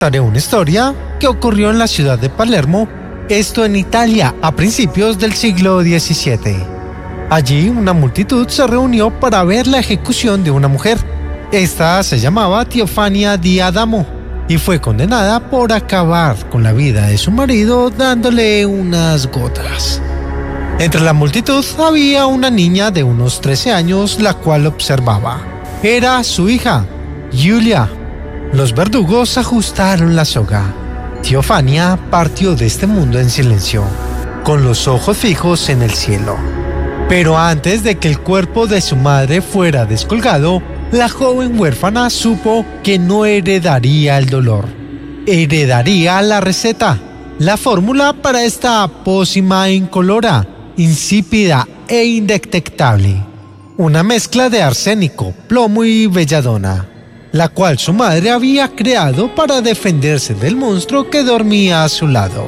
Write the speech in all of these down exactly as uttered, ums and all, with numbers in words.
Contaré una historia que ocurrió en la ciudad de Palermo, esto en Italia, a principios del siglo diecisiete. Allí una multitud se reunió para ver la ejecución de una mujer. Esta se llamaba Teofania di Adamo y fue condenada por acabar con la vida de su marido dándole unas gotas. Entre la multitud había una niña de unos trece años, la cual observaba. Era su hija, Giulia. Los verdugos ajustaron la soga. Teofania partió de este mundo en silencio, con los ojos fijos en el cielo. Pero antes de que el cuerpo de su madre fuera descolgado, la joven huérfana supo que no heredaría el dolor. Heredaría la receta, la fórmula para esta pócima incolora, insípida e indetectable. Una mezcla de arsénico, plomo y belladona, la cual su madre había creado para defenderse del monstruo que dormía a su lado.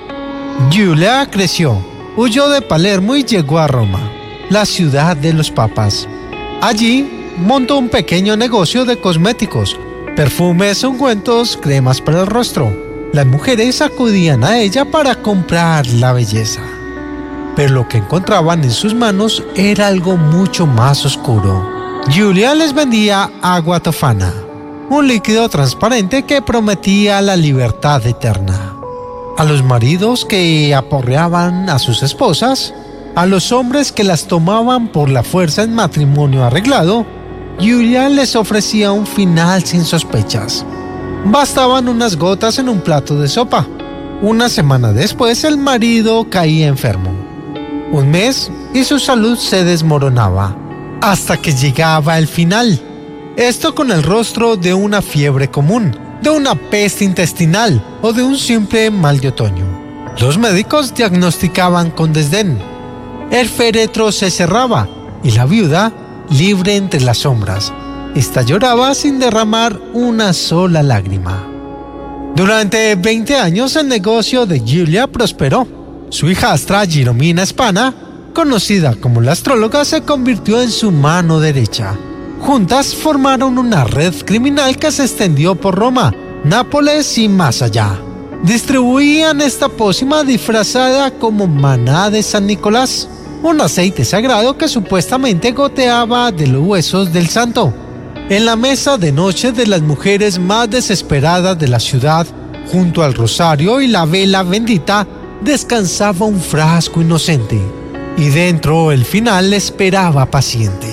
Giulia creció, huyó de Palermo y llegó a Roma, la ciudad de los papas. Allí montó un pequeño negocio de cosméticos, perfumes, ungüentos, cremas para el rostro. Las mujeres acudían a ella para comprar la belleza, pero lo que encontraban en sus manos era algo mucho más oscuro. Giulia les vendía agua tofana, un líquido transparente que prometía la libertad eterna. A los maridos que aporreaban a sus esposas, a los hombres que las tomaban por la fuerza en matrimonio arreglado, Giulia les ofrecía un final sin sospechas. Bastaban unas gotas en un plato de sopa. Una semana después el marido caía enfermo. Un mes y su salud se desmoronaba, hasta que llegaba el final. Esto con el rostro de una fiebre común, de una peste intestinal o de un simple mal de otoño. Los médicos diagnosticaban con desdén. El féretro se cerraba y la viuda, libre entre las sombras, esta lloraba sin derramar una sola lágrima. Durante veinte años el negocio de Giulia prosperó. Su hijastra Giromina Spana, conocida como la astróloga, se convirtió en su mano derecha. Juntas formaron una red criminal que se extendió por Roma, Nápoles y más allá. Distribuían esta pócima disfrazada como maná de San Nicolás, un aceite sagrado que supuestamente goteaba de los huesos del santo. En la mesa de noche de las mujeres más desesperadas de la ciudad, junto al rosario y la vela bendita, descansaba un frasco inocente, y dentro el final esperaba paciente.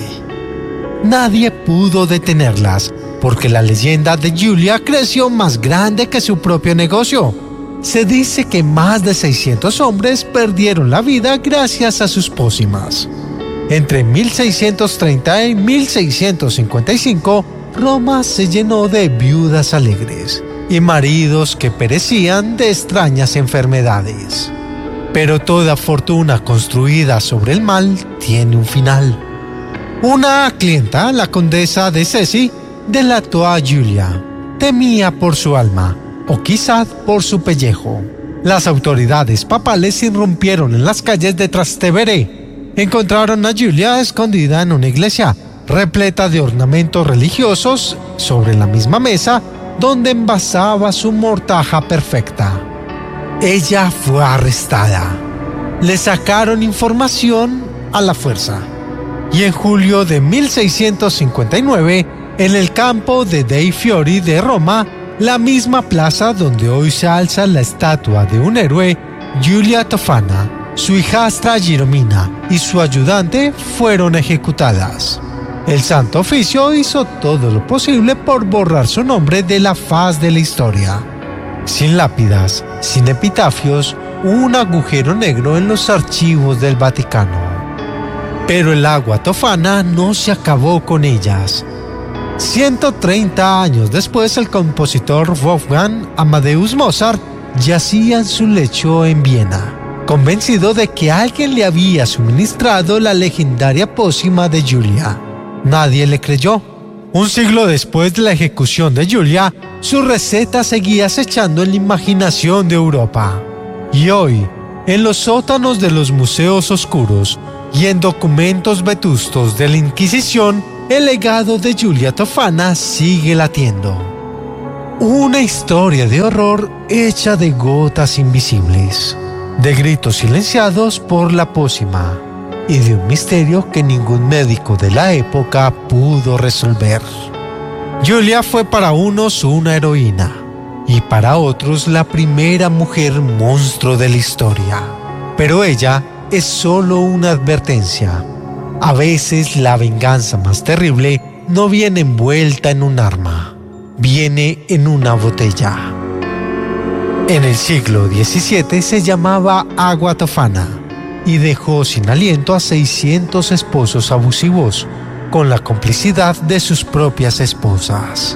Nadie pudo detenerlas, porque la leyenda de Giulia creció más grande que su propio negocio. Se dice que más de seiscientos hombres perdieron la vida gracias a sus pócimas. Entre mil seiscientos treinta y mil seiscientos cincuenta y cinco, Roma se llenó de viudas alegres y maridos que perecían de extrañas enfermedades. Pero toda fortuna construida sobre el mal tiene un final. Una clienta, la condesa de Cesi, delató a Giulia. Temía por su alma, o quizá por su pellejo. Las autoridades papales irrumpieron en las calles de Trastevere. Encontraron a Giulia escondida en una iglesia, repleta de ornamentos religiosos, sobre la misma mesa donde envasaba su mortaja perfecta. Ella fue arrestada. Le sacaron información a la fuerza. Y en julio de mil seiscientos cincuenta y nueve, en el campo de Dei Fiori de Roma, la misma plaza donde hoy se alza la estatua de un héroe, Giulia Tofana, su hijastra Giromina y su ayudante fueron ejecutadas. El Santo Oficio hizo todo lo posible por borrar su nombre de la faz de la historia. Sin lápidas, sin epitafios, un agujero negro en los archivos del Vaticano. Pero el agua tofana no se acabó con ellas. ciento treinta años después, el compositor Wolfgang Amadeus Mozart yacía en su lecho en Viena, convencido de que alguien le había suministrado la legendaria pócima de Giulia. Nadie le creyó. Un siglo después de la ejecución de Giulia, su receta seguía acechando en la imaginación de Europa. Y hoy, en los sótanos de los museos oscuros y en documentos vetustos de la Inquisición, el legado de Giulia Tofana sigue latiendo. Una historia de horror hecha de gotas invisibles, de gritos silenciados por la pócima y de un misterio que ningún médico de la época pudo resolver. Julia fue para unos una heroína y para otros la primera mujer monstruo de la historia. Pero ella es solo una advertencia. A veces la venganza más terrible no viene envuelta en un arma. Viene en una botella. En el siglo diecisiete se llamaba Agua Tofana y dejó sin aliento a seiscientos esposos abusivos, con la complicidad de sus propias esposas.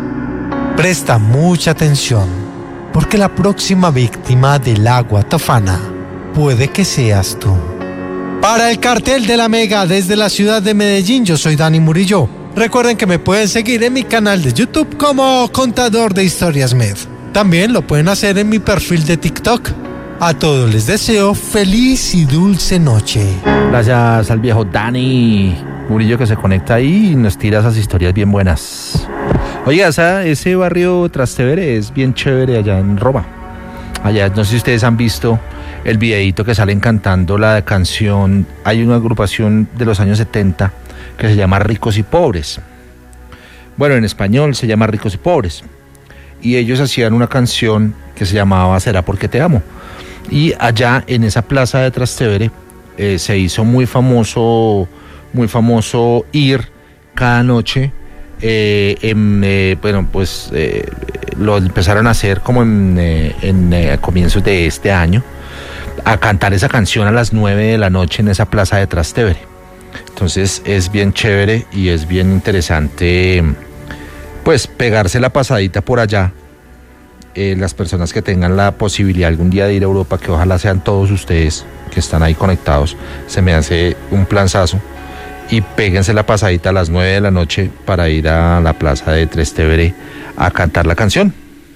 Presta mucha atención, porque la próxima víctima del Agua Tofana puede que seas tú. Para el Cartel de la Mega desde la ciudad de Medellín, yo soy Dani Murillo. Recuerden que me pueden seguir en mi canal de YouTube como Contador de Historias Med. También lo pueden hacer en mi perfil de TikTok. A todos les deseo feliz y dulce noche. Gracias al viejo Dani Murillo que se conecta ahí y nos tira esas historias bien buenas. Oiga, esa, ese barrio Trastevere es bien chévere allá en Roma. Allá, no sé si ustedes han visto el videíto que salen cantando la canción. Hay una agrupación de los años setenta que se llama Ricos y Pobres. Bueno, en español se llama Ricos y Pobres. Y ellos hacían una canción que se llamaba Será porque te amo. Y allá en esa plaza de Trastevere eh, se hizo muy famoso, muy famoso ir cada noche. Eh, en, eh, bueno, pues eh, lo empezaron a hacer como en, eh, en eh, comienzos de este año, a cantar esa canción a las nueve de la noche en esa plaza de Trastevere. Entonces es bien chévere y es bien interesante, pues, pegarse la pasadita por allá. Eh, las personas que tengan la posibilidad algún día de ir a Europa, que ojalá sean todos ustedes que están ahí conectados, se me hace un planzazo. Y péguense la pasadita a las nueve de la noche para ir a la plaza de Trastevere a cantar la canción.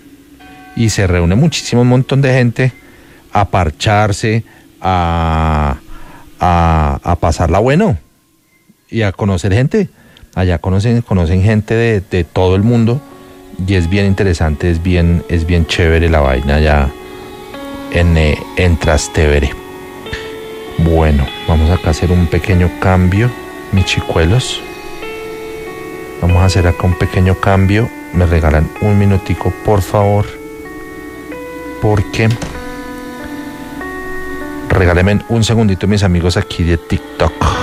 Y se reúne muchísimo, un montón de gente a parcharse, a, a, a pasarla bueno y a conocer gente. Allá conocen, conocen gente de, de todo el mundo y es bien interesante, es bien, es bien chévere la vaina allá en, eh, en Trastevere. Bueno, vamos acá a hacer un pequeño cambio, mis chicuelos. Vamos a hacer acá un pequeño cambio. Me regalan un minutico, por favor, porque regálenme un segundito, mis amigos aquí de TikTok.